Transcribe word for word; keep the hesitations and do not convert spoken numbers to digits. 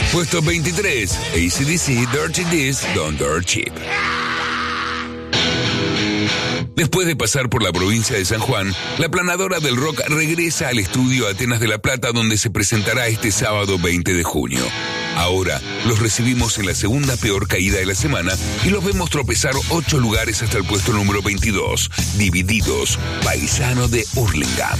Puesto veintitrés, A C D C, Dirty This, Don't Dirt Cheap. Después de pasar por la provincia de San Juan, la planadora del rock regresa al estudio Atenas de la Plata, donde se presentará este sábado veinte de junio. Ahora los recibimos en la segunda peor caída de la semana y los vemos tropezar ocho lugares hasta el puesto número veintidós. Divididos, paisano de Hurlingham.